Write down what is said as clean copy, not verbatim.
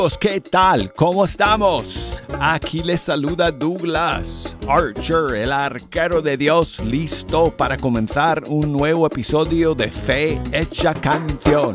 ¿Qué tal? ¿Cómo estamos? Aquí les saluda Douglas Archer, el arquero de Dios, listo para comenzar un nuevo episodio de Fe Hecha Canción.